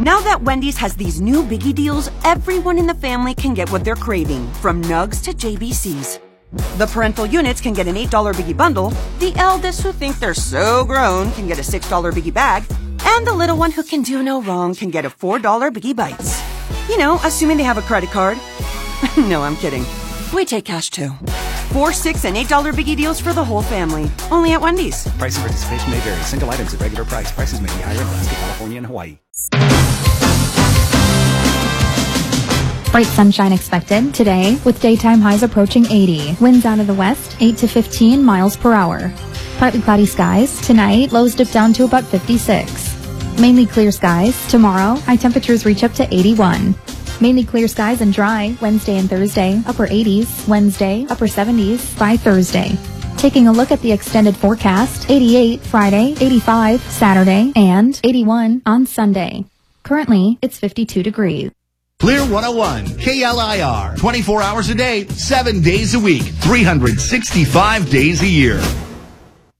Now that Wendy's has these new biggie deals, everyone in the family can get what they're craving, from nugs to JBCs. The parental units can get an $8 biggie bundle, the eldest who think they're so grown can get a $6 biggie bag, and the little one who can do no wrong can get a $4 biggie bites. You know, assuming they have a credit card. No, I'm kidding. We take cash too. $4, $6, and $8 biggie deals for the whole family. Only at Wendy's. Price and participation may vary. Single items at regular price. Prices may be higher in Alaska, California, and Hawaii. Bright sunshine expected today with daytime highs approaching 80. Winds out of the west, 8 to 15 miles per hour. Partly cloudy skies. Tonight, lows dip down to about 56. Mainly clear skies. Tomorrow, high temperatures reach up to 81. Mainly clear skies and dry Wednesday and Thursday, upper 80s. Wednesday, upper 70s by Thursday. Taking a look at the extended forecast, 88 Friday, 85 Saturday, and 81 on Sunday. Currently, it's 52 degrees. Clear 101, KLIR, 24 hours a day, 7 days a week, 365 days a year.